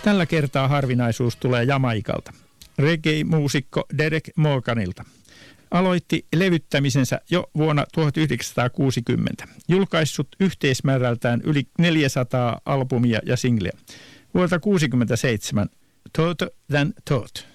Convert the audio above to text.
Tällä kertaa harvinaisuus tulee Jamaikalta. Reggae-muusikko Derek Morganilta. Aloitti levyttämisensä jo vuonna 1960. Julkaissut yhteismäärältään yli 400 albumia ja singleä. Vuodelta 1967 Tote Than Thought.